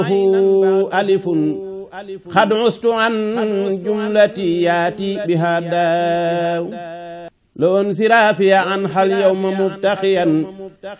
ألف خد عست عن جملتي ياتي بها داو لو انصرافي عنها اليوم مبتقيا